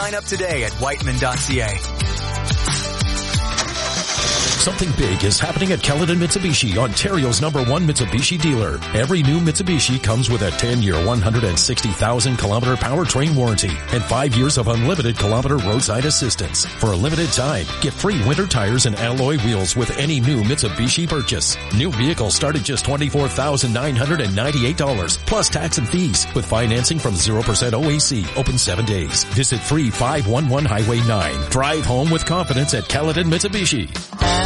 Sign up today at Whiteman.ca. Something big is happening at Caledon Mitsubishi, Ontario's #1 Mitsubishi dealer. Every new Mitsubishi comes with a 10-year, 160,000-kilometer powertrain warranty and 5 years of unlimited kilometer roadside assistance. For a limited time, get free winter tires and alloy wheels with any new Mitsubishi purchase. New vehicles start at just $24,998 plus tax and fees with financing from 0% OAC. Open 7 days. Visit 3511 Highway 9. Drive home with confidence at Caledon Mitsubishi.